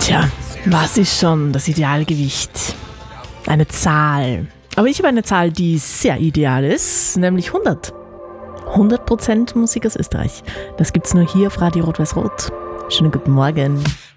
Tja, was ist schon das Idealgewicht? Eine Zahl. Aber ich habe eine Zahl, die sehr ideal ist, nämlich 100. 100% Musik aus Österreich. Das gibt's nur hier auf Radio Rot-Weiß-Rot. Schönen guten Morgen.